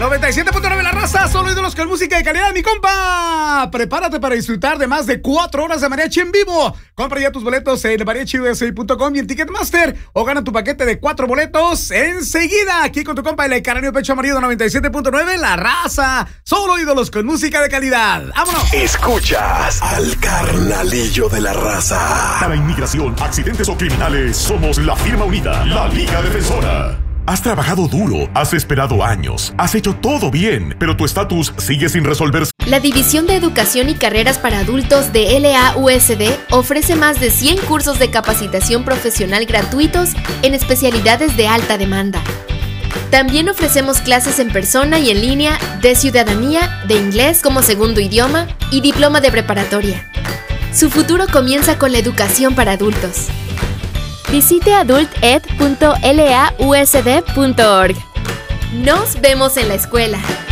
97.9 La Raza, solo ídolos con música de calidad, mi compa. Prepárate para disfrutar de más de 4 horas de mariachi en vivo. Compra ya tus boletos en mariachiusa.com y en Ticketmaster o gana tu paquete de 4 boletos enseguida. Aquí con tu compa el Caráneo Pecho Amarillo 97.9 La Raza, solo ídolos con música de calidad. ¡Vámonos! Escuchas al Carnalillo de la Raza. Para inmigración, accidentes o criminales, somos la firma unida, la Liga Defensora. Has trabajado duro, has esperado años, has hecho todo bien, pero tu estatus sigue sin resolverse. La División de Educación y Carreras para Adultos de LAUSD ofrece más de 100 cursos de capacitación profesional gratuitos en especialidades de alta demanda. También ofrecemos clases en persona y en línea de ciudadanía, de inglés como segundo idioma y diploma de preparatoria. Su futuro comienza con la educación para adultos. Visite adulted.lausd.org. Nos vemos en la escuela.